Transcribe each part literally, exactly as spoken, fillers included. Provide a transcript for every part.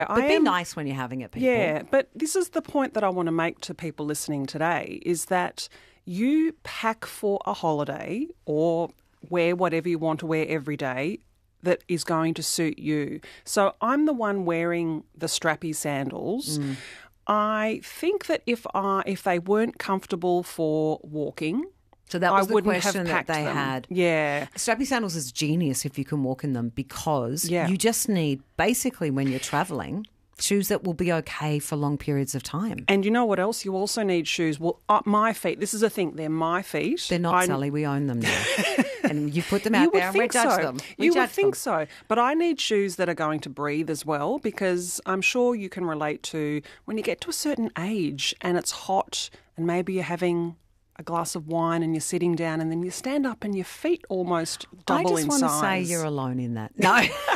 But I be am, nice when you're having it, people. Yeah, but this is the point that I want to make to people listening today is that you pack for a holiday or wear whatever you want to wear every day that is going to suit you. So I'm the one wearing the strappy sandals. Mm. I think that if I, if they weren't comfortable for walking, so that was I the wouldn't question have that packed they them. had. Yeah. Strappy sandals is genius if you can walk in them because Yeah. you just need, basically when you're travelling, shoes that will be okay for long periods of time. And you know what else? You also need shoes. Well, uh, my feet, this is a thing, they're my feet. They're not, I... Sally, we own them now. And you put them out you there and we judge so. them. We you judge would think them. so. But I need shoes that are going to breathe as well because I'm sure you can relate to when you get to a certain age and it's hot and maybe you're having a glass of wine and you're sitting down and then you stand up and your feet almost double in size. I just want to say you're alone in that. No,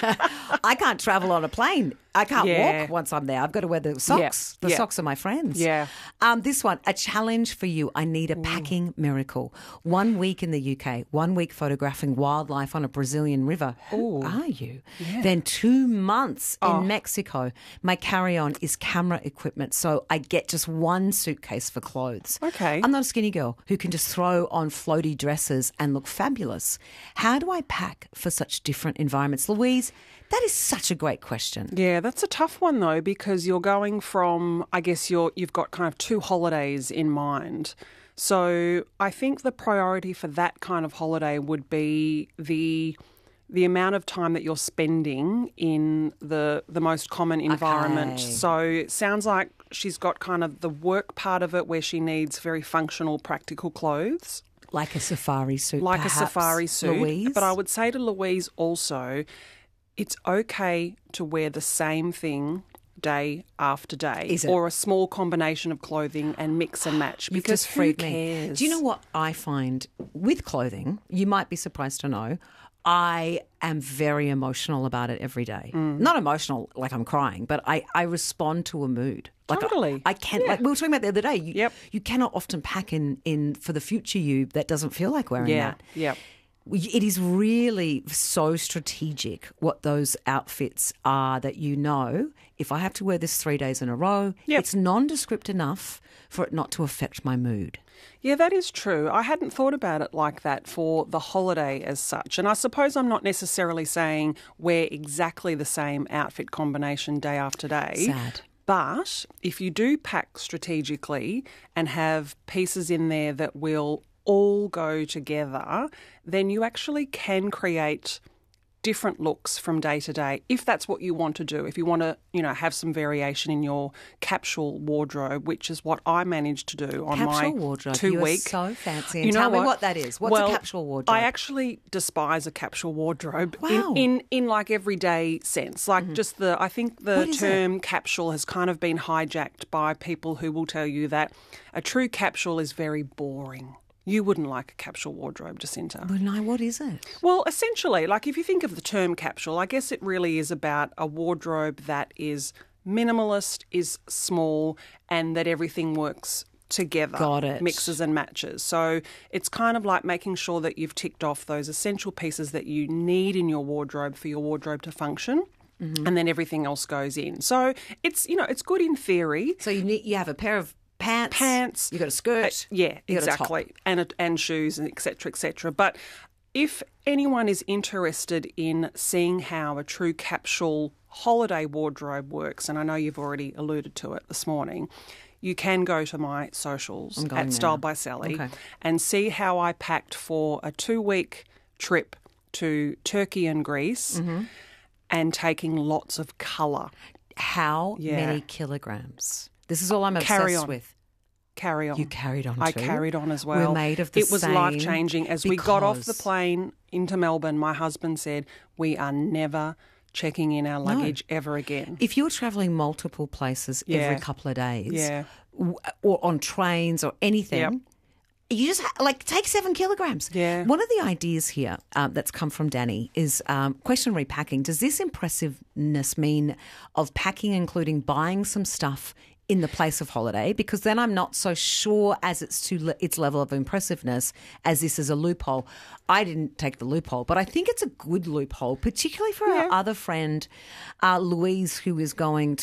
I can't travel on a plane. I can't Yeah. walk once I'm there. I've got to wear the socks. Yeah. The Yeah. socks are my friends. Yeah. Um, this one, a challenge for you. I need a packing miracle. One week in the U K, one week photographing wildlife on a Brazilian river. Who are you? Yeah. Then two months Oh. in Mexico. My carry-on is camera equipment, so I get just one suitcase for clothes. Okay. I'm not a skinny girl who can just throw on floaty dresses and look fabulous. How do I pack for such different environments? Louise, that is such a great question. Yeah, that's a tough one though because you're going from, I guess you're you've got kind of two holidays in mind. So I think the priority for that kind of holiday would be the the amount of time that you're spending in the the most common environment. Okay. So it sounds like she's got kind of the work part of it where she needs very functional, practical clothes. Like a safari suit, Like perhaps, a safari suit. Louise? But I would say to Louise also, it's okay to wear the same thing day after day. Is it? Or a small combination of clothing and mix and match. You've Because just freed who me. cares? Do you know what I find with clothing? You might be surprised to know. I am very emotional about it every day. Mm. Not emotional like I'm crying, but I, I respond to a mood. Like Totally. I, I can't, Yeah. like we were talking about the other day, you, Yep. you cannot often pack in, in for the future you that doesn't feel like wearing Yeah, that. yeah. It is really so strategic what those outfits are that you know, if I have to wear this three days in a row, Yep. it's nondescript enough for it not to affect my mood. Yeah, that is true. I hadn't thought about it like that for the holiday as such. And I suppose I'm not necessarily saying wear exactly the same outfit combination day after day. Sad. But if you do pack strategically and have pieces in there that will all go together, then you actually can create different looks from day to day if that's what you want to do. If you want to, you know, have some variation in your capsule wardrobe, which is what I managed to do on Capsule my wardrobe. two You week. are so fancy. And You know tell me what? what that is. What's well, a capsule wardrobe? I actually despise a capsule wardrobe Wow. in, in, in like everyday sense. Like just the, I think the What is term capsule has kind of been hijacked by people who will tell you that a true capsule is very boring. You wouldn't like a capsule wardrobe, Jacinta. Well, no, what is it? Well, essentially, like if you think of the term capsule, I guess it really is about a wardrobe that is minimalist, is small, and that everything works together. Got it. Mixes and matches. So it's kind of like making sure that you've ticked off those essential pieces that you need in your wardrobe for your wardrobe to function. Mm-hmm. And then everything else goes in. So it's, you know, it's good in theory. So you need you have a pair of pants. Pants. You got a skirt. Uh, yeah, you got a top. exactly. And a, and shoes and et cetera, et cetera. But if anyone is interested in seeing how a true capsule holiday wardrobe works, and I know you've already alluded to it this morning, you can go to my socials I'm going at now. Style by Sally Okay. and see how I packed for a two-week trip to Turkey and Greece Mm-hmm. and taking lots of colour. How Yeah. many kilograms? This is all I'm obsessed Carry on. with. Carry on. You carried on I too? carried on as well. We're made of the It was same life-changing. As we got off the because- plane into Melbourne, my husband said, we are never checking in our luggage ever again. If you're travelling multiple places Yeah. every couple of days, Yeah. w- or on trains or anything, Yep. you just ha- like take seven kilograms. Yeah. One of the ideas here um, that's come from Danny is um, question repacking. Does this impressiveness mean of packing, including buying some stuff in the place of holiday, because then I'm not so sure as it's to le- its level of impressiveness as this is a loophole. I didn't take the loophole, but I think it's a good loophole, particularly for Yeah. our other friend, uh, Louise, who is going